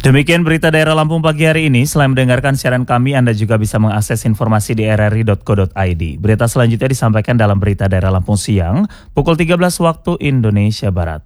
Demikian berita daerah Lampung pagi hari ini. Selain mendengarkan siaran kami, Anda juga bisa mengakses informasi di rri.co.id. Berita selanjutnya disampaikan dalam berita daerah Lampung siang, pukul 13 waktu Indonesia Barat.